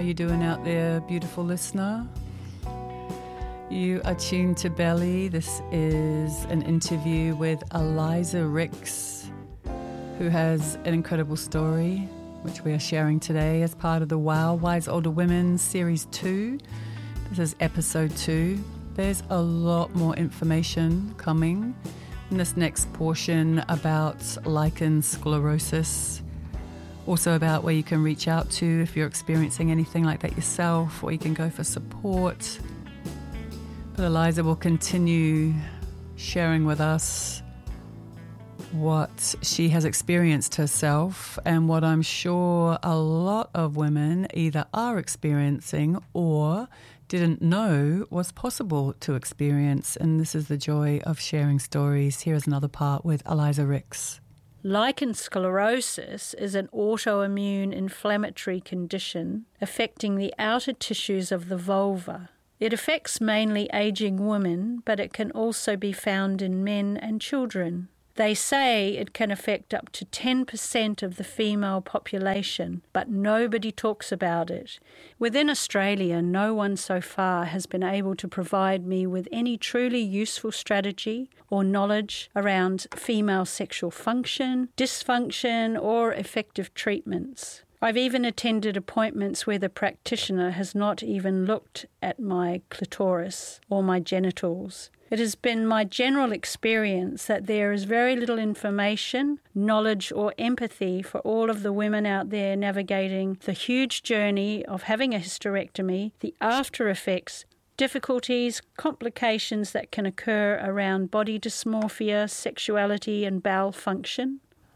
are you doing out there, beautiful listener? You are tuned to Belly. This is an interview with Eliza Rix, who has an incredible story, which we are sharing today as part of the Wow Wise Older Women Series 2. This is episode 2. There's a lot more information coming in this next portion about lichen sclerosis. Also about where you can reach out to if you're experiencing anything like that yourself, or you can go for support. But Eliza will continue sharing with us what she has experienced herself and what I'm sure a lot of women either are experiencing or didn't know was possible to experience. And this is the joy of sharing stories. Here is another part with Eliza Rix. Lichen sclerosis is an autoimmune inflammatory condition affecting the outer tissues of the vulva. It affects mainly aging women, but it can also be found in men and children. They say it can affect up to 10% of the female population, but nobody talks about it. Within Australia, no one so far has been able to provide me with any truly useful strategy or knowledge around female sexual function, dysfunction, or effective treatments. I've even attended appointments where the practitioner has not even looked at my clitoris or my genitals. It has been my general experience that there is very little information, knowledge, or empathy for all of the women out there navigating the huge journey of having a hysterectomy, the after effects, difficulties, complications that can occur around body dysmorphia, sexuality, and bowel function.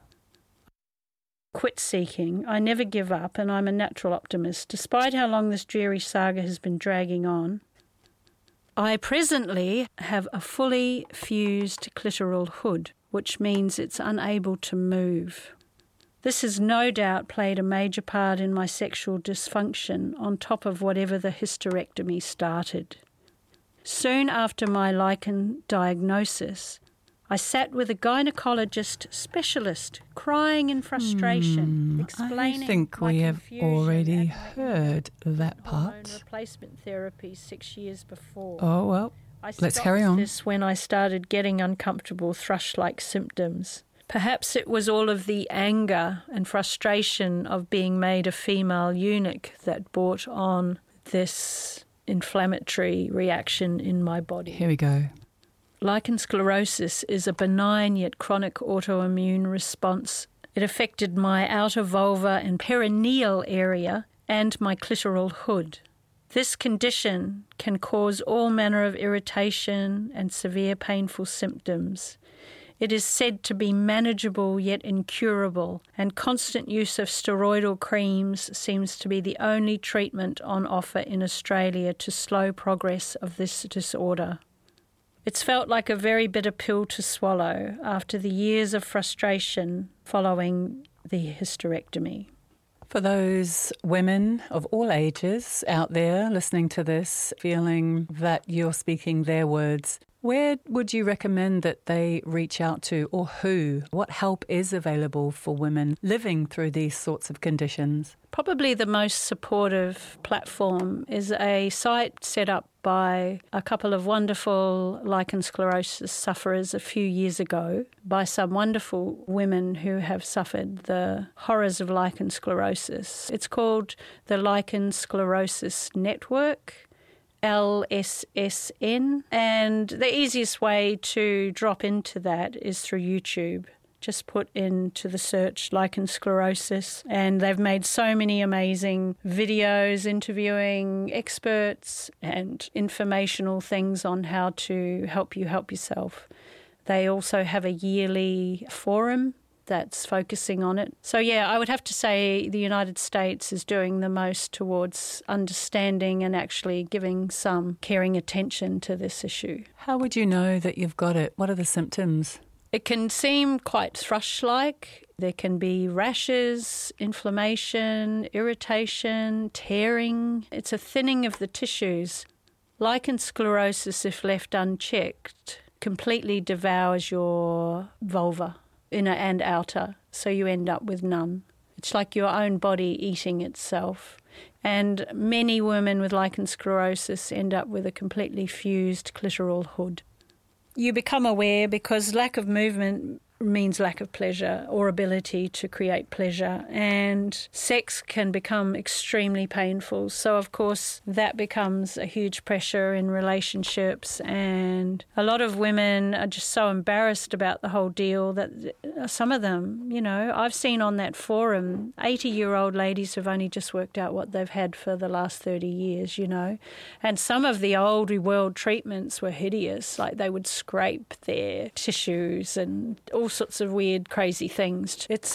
Quit seeking. I never give up, and I'm a natural optimist, despite how long this dreary saga has been dragging on. I presently have a fully fused clitoral hood, which means it's unable to move. This has no doubt played a major part in my sexual dysfunction on top of whatever the hysterectomy started. Soon after my lichen diagnosis, I sat with a gynecologist specialist, crying in frustration, explaining I think we have already heard that part. Replacement therapy 6 years before. Oh, well, let's carry on. This when I started getting uncomfortable thrush-like symptoms. Perhaps it was all of the anger and frustration of being made a female eunuch that brought on this inflammatory reaction in my body. Here we go. Lichen sclerosis is a benign yet chronic autoimmune response. It affected my outer vulva and perineal area and my clitoral hood. This condition can cause all manner of irritation and severe painful symptoms. It is said to be manageable yet incurable, and constant use of steroidal creams seems to be the only treatment on offer in Australia to slow progress of this disorder. It's felt like a very bitter pill to swallow after the years of frustration following the hysterectomy. For those women of all ages out there listening to this, feeling that you're speaking their words, where would you recommend that they reach out to, or who? What help is available for women living through these sorts of conditions? Probably the most supportive platform is a site set up by a couple of wonderful lichen sclerosis sufferers a few years ago, by some wonderful women who have suffered the horrors of lichen sclerosis. It's called the Lichen Sclerosis Network, LSSN, and the easiest way to drop into that is through YouTube. Just put into the search lichen sclerosis, and they've made so many amazing videos interviewing experts and informational things on how to help you help yourself. They also have a yearly forum that's focusing on it. So yeah, I would have to say the United States is doing the most towards understanding and actually giving some caring attention to this issue. How would you know that you've got it? What are the symptoms? It can seem quite thrush-like. There can be rashes, inflammation, irritation, tearing. It's a thinning of the tissues. Lichen sclerosis, if left unchecked, completely devours your vulva, inner and outer, so you end up with none. It's like your own body eating itself. And many women with lichen sclerosus end up with a completely fused clitoral hood. You become aware because lack of movement means lack of pleasure or ability to create pleasure, and sex can become extremely painful. So, of course, that becomes a huge pressure in relationships, and a lot of women are just so embarrassed about the whole deal that some of them, I've seen on that forum 80-year-old ladies who've only just worked out what they've had for the last 30 years, and some of the old world treatments were hideous, like they would scrape their tissues and all sorts of weird, crazy things. It's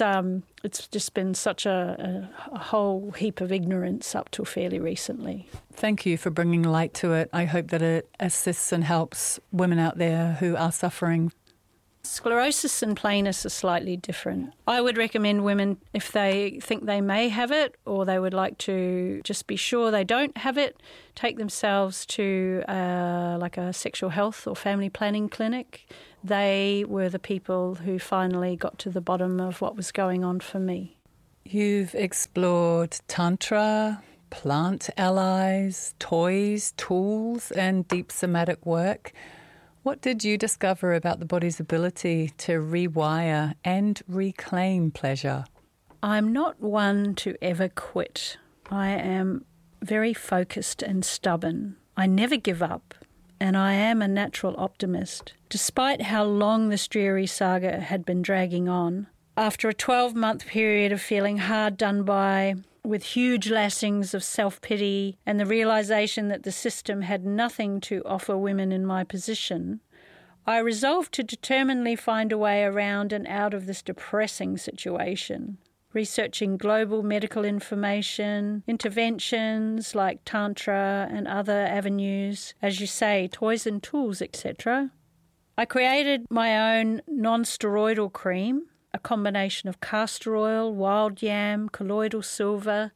just been such a whole heap of ignorance up till fairly recently. Thank you for bringing light to it. I hope that it assists and helps women out there who are suffering. Sclerosis and plainness are slightly different. I would recommend women, if they think they may have it or they would like to just be sure they don't have it, take themselves to like a sexual health or family planning clinic. They were the people who finally got to the bottom of what was going on for me. You've explored Tantra, plant allies, toys, tools, and deep somatic work. What did you discover about the body's ability to rewire and reclaim pleasure? I'm not one to ever quit. I am very focused and stubborn. I never give up, and I am a natural optimist. Despite how long this dreary saga had been dragging on, after a 12-month period of feeling hard done by, with huge lashings of self-pity and the realisation that the system had nothing to offer women in my position, I resolved to determinedly find a way around and out of this depressing situation, researching global medical information, interventions like Tantra and other avenues, as you say, toys and tools, etc. I created my own non-steroidal cream, a combination of castor oil, wild yam, colloidal silver,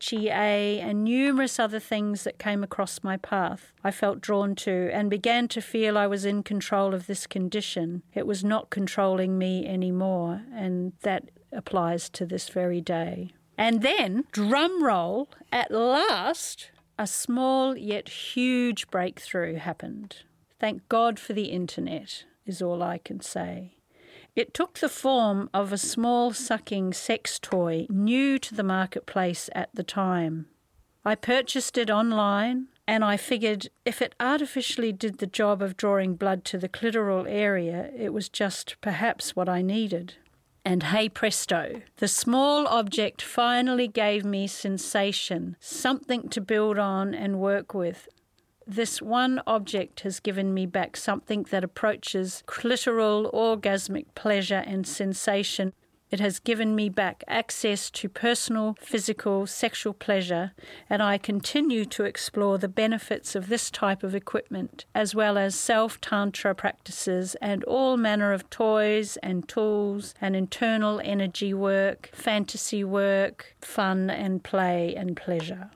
DHEA, and numerous other things that came across my path I felt drawn to, and began to feel I was in control of this condition. It was not controlling me anymore, and that applies to this very day. And then, drum roll, at last, a small yet huge breakthrough happened. Thank God for the internet, is all I can say. It took the form of a small sucking sex toy new to the marketplace at the time. I purchased it online, and I figured if it artificially did the job of drawing blood to the clitoral area, it was just perhaps what I needed. And hey presto, the small object finally gave me sensation, something to build on and work with. This one object has given me back something that approaches clitoral orgasmic pleasure and sensation. It has given me back access to personal, physical, sexual pleasure, and I continue to explore the benefits of this type of equipment, as well as self-tantra practices and all manner of toys and tools and internal energy work, fantasy work, fun and play and pleasure.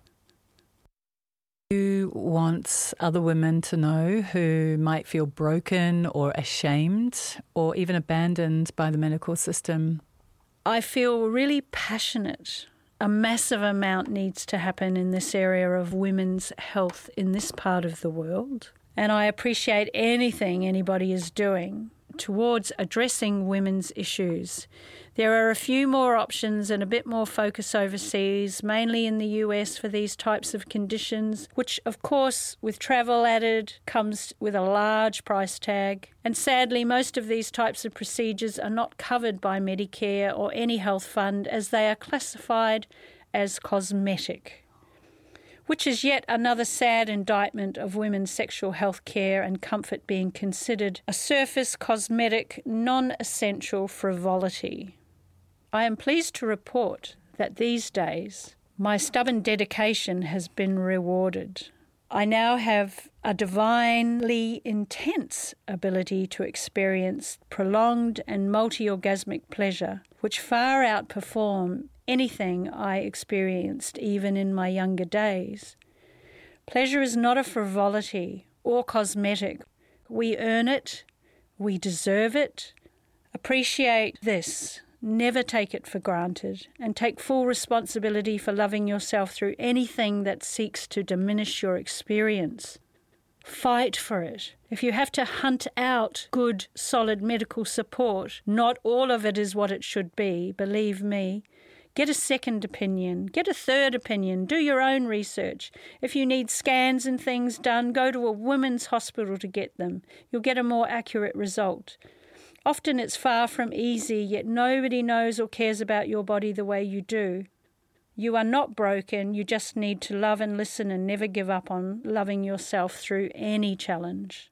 You want other women to know who might feel broken or ashamed or even abandoned by the medical system? I feel really passionate. A massive amount needs to happen in this area of women's health in this part of the world. And I appreciate anything anybody is doing towards addressing women's issues. There are a few more options and a bit more focus overseas, mainly in the US for these types of conditions, which of course with travel added comes with a large price tag. And sadly, most of these types of procedures are not covered by Medicare or any health fund as they are classified as cosmetic, which is yet another sad indictment of women's sexual health care and comfort being considered a surface cosmetic, non-essential frivolity. I am pleased to report that these days my stubborn dedication has been rewarded. I now have a divinely intense ability to experience prolonged and multi-orgasmic pleasure, which far outperform anything I experienced even in my younger days. Pleasure is not a frivolity or cosmetic. We earn it, we deserve it. Appreciate this, Never take it for granted, and take full responsibility for loving yourself through anything that seeks to diminish your experience. Fight for it. If you have to hunt out good, solid medical support, not all of it is what it should be, believe me. Get a second opinion, get a third opinion, do your own research. If you need scans and things done, go to a women's hospital to get them. You'll get a more accurate result. Often it's far from easy, yet nobody knows or cares about your body the way you do. You are not broken, you just need to love and listen and never give up on loving yourself through any challenge.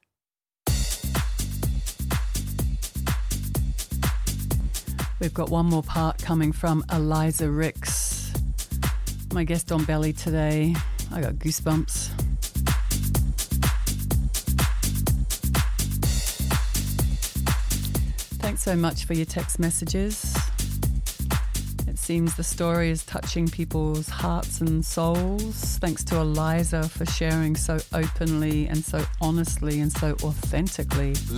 We've got one more part coming from Eliza Ricks, my guest on Belly today. I got goosebumps. Thanks so much for your text messages. It seems the story is touching people's hearts and souls. Thanks to Eliza for sharing so openly and so honestly and so authentically.